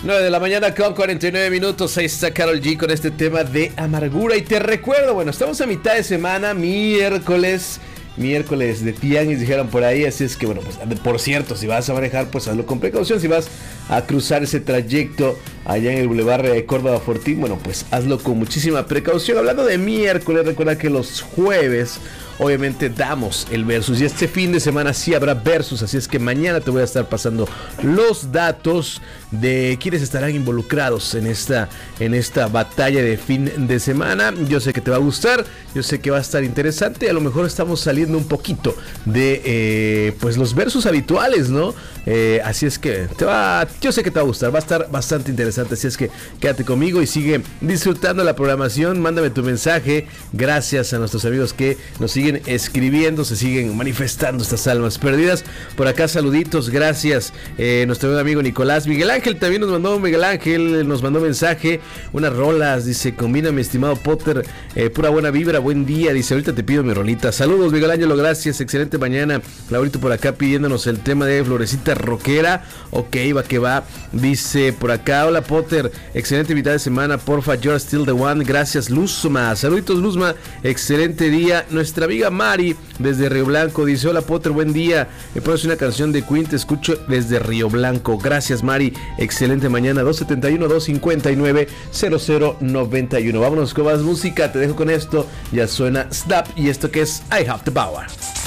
9 de la mañana con 49 minutos. Ahí está Karol G con este tema de amargura. Y te recuerdo, bueno, estamos a mitad de semana, miércoles de tianguis, dijeron por ahí. Así es que, bueno, pues por cierto, si vas a manejar, pues hazlo con precaución. Si vas a cruzar ese trayecto allá en el Boulevard Córdoba Fortín, bueno, pues hazlo con muchísima precaución. Hablando de miércoles, recuerda que los jueves obviamente damos el versus, y este fin de semana sí habrá versus, así es que mañana te voy a estar pasando los datos de quienes estarán involucrados en esta batalla de fin de semana. Yo sé que te va a gustar, yo sé que va a estar interesante. A lo mejor estamos saliendo un poquito de pues los versus habituales, ¿no? Así es que yo sé que te va a gustar, va a estar bastante interesante, así es que quédate conmigo y sigue disfrutando la programación. Mándame tu mensaje, gracias a nuestros amigos que nos siguen escribiendo, se siguen manifestando estas almas perdidas. Por acá saluditos, gracias. Nuestro buen amigo Nicolás Miguel Ángel también nos mandó mensaje, unas rolas, dice: combina mi estimado Potter, pura buena vibra, buen día, dice, ahorita te pido mi rolita. Saludos Miguel Ángel, gracias, excelente mañana. Laurito por acá pidiéndonos el tema de Florecita Rockera. Ok, va que va. Dice por acá: hola Potter, excelente mitad de semana, porfa, you're still the one. Gracias Luzma, saluditos Luzma, excelente día. Nuestra amiga Mari desde Río Blanco dice: hola Potter, buen día, me pones una canción de Queen, te escucho desde Río Blanco. Gracias Mari, excelente mañana. 271-259-0091. Vámonos con más música, te dejo con esto, ya suena Snap y esto que es I Have the Power.